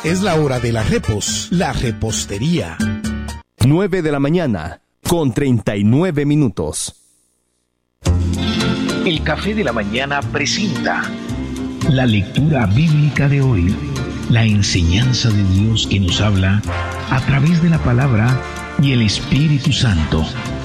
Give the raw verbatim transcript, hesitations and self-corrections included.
Es la hora de la repos, la repostería. nueve de la mañana, con treinta y nueve minutos. El Café de la Mañana presenta la lectura bíblica de hoy, la enseñanza de Dios que nos habla a través de la palabra y el Espíritu Santo.